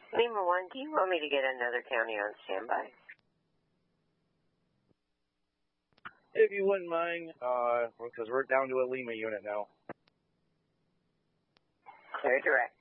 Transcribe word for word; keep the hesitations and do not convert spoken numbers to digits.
Lima one, do you want me to get another county on standby? If you wouldn't mind, uh, because we're down to a Lima unit now. Clear direct.